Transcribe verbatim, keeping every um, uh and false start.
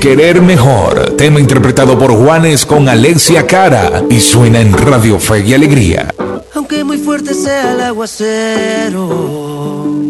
Querer Mejor, tema interpretado por Juanes con Alexia Cara y suena en Radio Fe y Alegría. Aunque muy fuerte sea el aguacero,